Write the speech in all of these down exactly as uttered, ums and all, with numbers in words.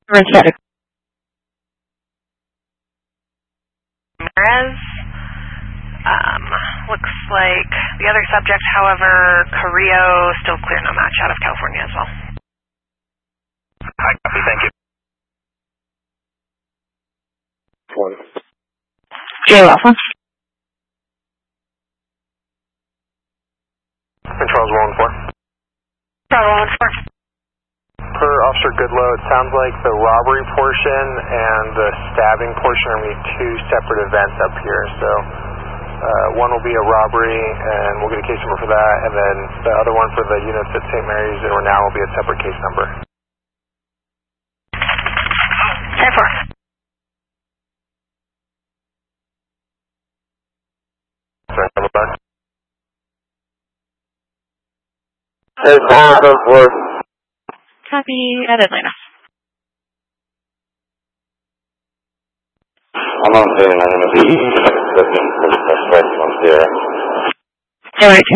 Static. Ramirez. Um, looks like the other subject, however, Carrillo, still clear, no match out of California as well. Hi, copy, thank you. One. J Alpha. And Charles one four. Bravo one four. Per Officer Goodlow, it sounds like the robbery portion and the stabbing portion are going to be two separate events up here. So uh, one will be a robbery, and we'll get a case number for that, and then the other one for the units at Saint Mary's and Renal will be a separate case number. ten four. Sorry, number back. Hey, four, ten four. Copy at Atlanta. I'm on scene. I'm going to be looking for the suspect on Sierra. Alright.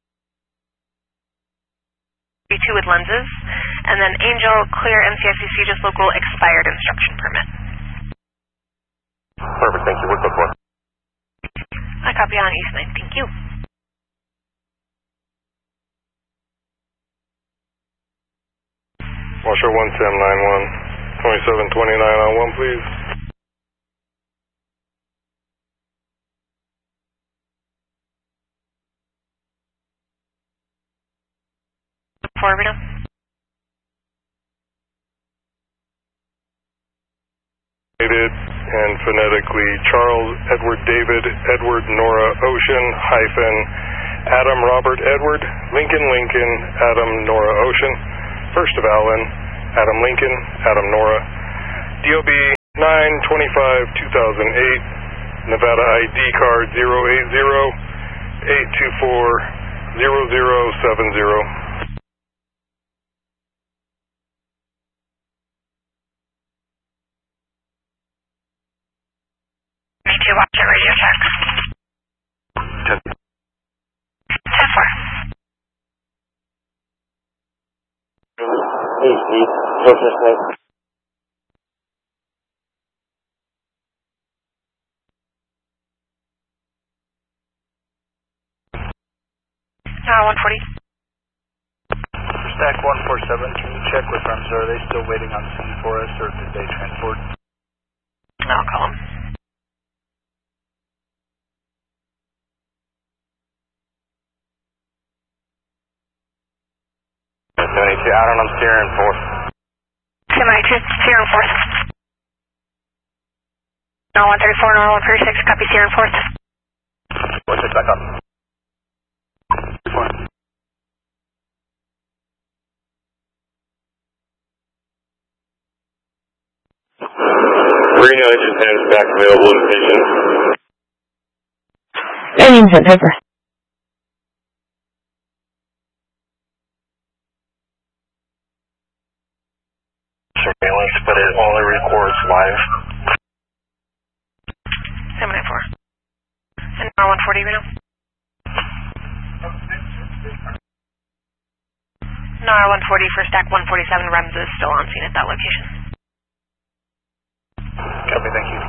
Two with lenses, and then Angel, clear M C I C C, just local expired instruction permit. Perfect, thank you. What's up for? I copy on East nine, thank you. Washer one ten nine one, twenty-seven twenty-nine on one, please. Four, Reno. And phonetically, Charles Edward David Edward Nora Ocean hyphen Adam Robert Edward Lincoln Lincoln Adam Nora Ocean. First of Allen, Adam Lincoln, Adam Nora. D O B nine twenty-five two thousand eight, Nevada I D card zero eight zero eight two four zero zero seven zero. Me too, watch your radio check. ten. ten four. Hey, Steve. What's this name? Uh, one forty. Stack one four seven, can you check with them, sir? Are they still waiting on scene for us, or did they transport? No, I'll call him. seventy-two, out on them, steering fourth. seventy-two, Sierra fourth. No one thirty-four, no one thirty-six, copy Sierra fourth. four six, back up. Reno engine ten is back available in station. Engine ten, over. Surveillance, but it only records live. seven nine four. And now one forty, Reno. N R one forty for stack one forty-seven, Rems is still on scene at that location. Copy, thank you.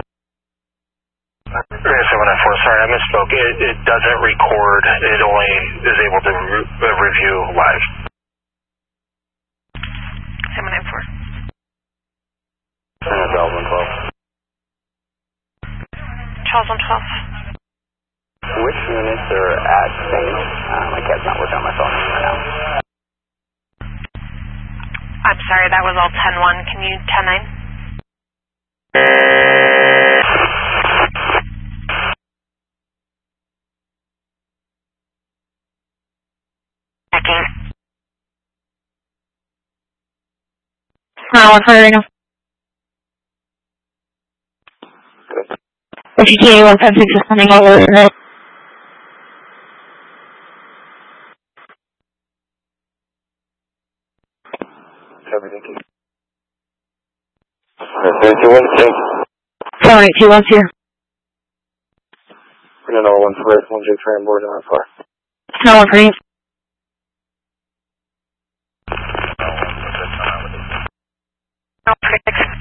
seven nine four, sorry, I misspoke. It, it doesn't record, it only is able to re uh, review live. seven nine four. Charles one twelve. Charles one twelve. Which units are at Saint? Uh, my cat's not working on my phone right now. I'm sorry, that was all ten one. Can you ten nine? Checking. Uh, one forty, Reno. G T A one five six is coming over. Right? Copy, thank you. three two one six. seven eight two one's here. Reno one four eight, one J three on board on far. No one forty. Okay.